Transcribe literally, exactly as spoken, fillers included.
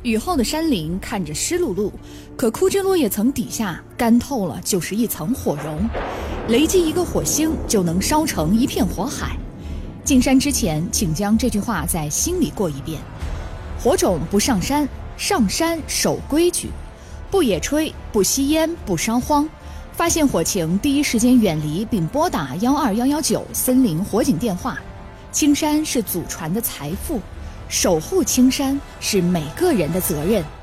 雨后的山林看着湿漉漉，可枯枝落叶层底下干透了就是一层火绒，雷击一个火星就能烧成一片火海。进山之前，请将这句话在心里过一遍：火种不上山，上山守规矩，不野炊，不吸烟，不烧荒。发现火情，第一时间远离并拨打幺二幺幺九森林火警电话。青山是祖传的财富，守护青山是每个人的责任。